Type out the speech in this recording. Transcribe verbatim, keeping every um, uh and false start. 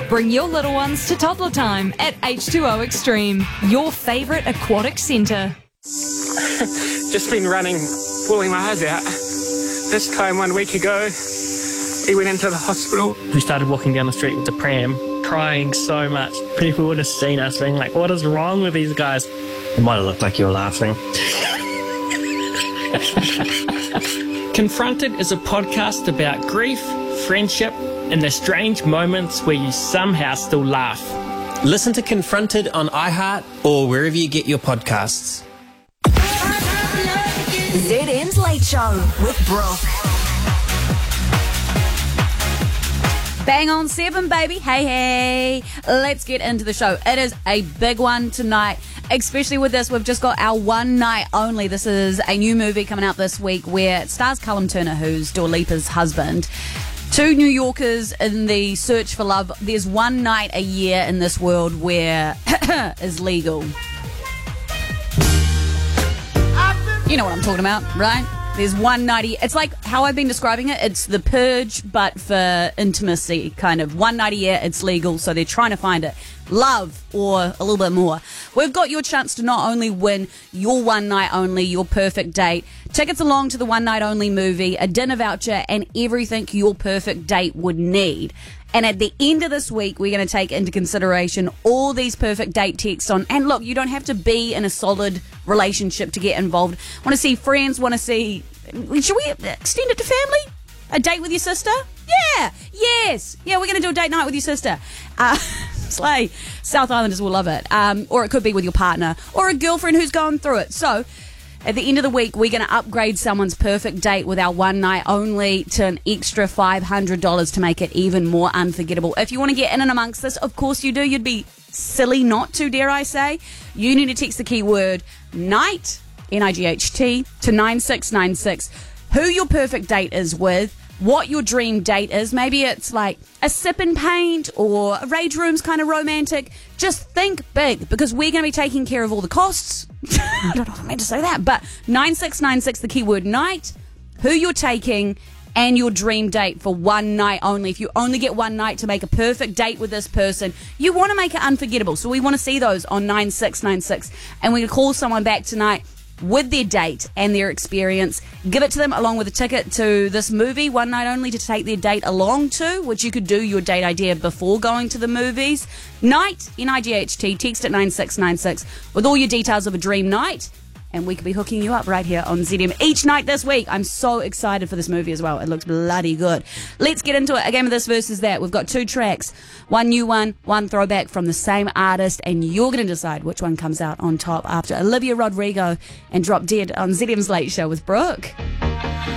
Bring your little ones to toddler time at H two O Extreme, your favourite aquatic centre. Just been running, pulling my eyes out. This time one week ago, he went into the hospital. We started walking down the street with the pram, crying so much. People would have seen us being like, what is wrong with these guys? It might have looked like you were laughing. Confronted is a podcast about grief, friendship, and the strange moments where you somehow still laugh. Listen to Confronted on iHeart or wherever you get your podcasts. Z N's Late Show with Brooke. Bang on seven, baby. Hey, hey. Let's get into the show. It is a big one tonight, especially with this. We've just got our one night only. This is a new movie coming out this week where it stars Callum Turner, who's Dua Lipa's husband. Two New Yorkers in the search for love. There's one night a year in this world where is legal. You know what I'm talking about, right? There's one night a year. It's like how I've been describing it. It's The Purge, but for intimacy, kind of. One night a year, it's legal, so they're trying to find it. Love, or a little bit more. We've got your chance to not only win your one night only, your perfect date, tickets along to the one night only movie, a dinner voucher, and everything your perfect date would need. And at the end of this week, we're going to take into consideration all these perfect date texts on. And look, you don't have to be in a solid relationship to get involved. Want to see friends? Want to see? Should we extend it to family? A date with your sister? Yeah, yes, yeah. We're going to do a date night with your sister. Uh, Slay. South Islanders will love it. Um, or it could be with your partner or a girlfriend who's going through it. So, at the end of the week, we're going to upgrade someone's perfect date with our one night only to an extra five hundred dollars to make it even more unforgettable. If you want to get in and amongst this, of course you do. You'd be silly not to, dare I say. You need to text the keyword NIGHT, N I G H T, to nine six nine six. Who your perfect date is with, what your dream date is. Maybe it's like a sip and paint or a rage room's kind of romantic. Just think big, because we're going to be taking care of all the costs. I don't know if I meant to say that, but nine six nine six, the keyword night, who you're taking, and your dream date for one night only. If you only get one night to make a perfect date with this person, you want to make it unforgettable. So we want to see those on nine six nine six. And we're going to call someone back tonight with their date and their experience. Give it to them along with a ticket to this movie, one night only, to take their date along to, which you could do your date idea before going to the movies. Night, N I G H T, text at nine six nine six with all your details of a dream night, and we could be hooking you up right here on Z M each night this week. I'm so excited for this movie as well. It looks bloody good. Let's get into it. A game of this versus that. We've got two tracks, one new one, one throwback from the same artist, and you're going to decide which one comes out on top after Olivia Rodrigo and Drop Dead on Z M's Late Show with Brooke.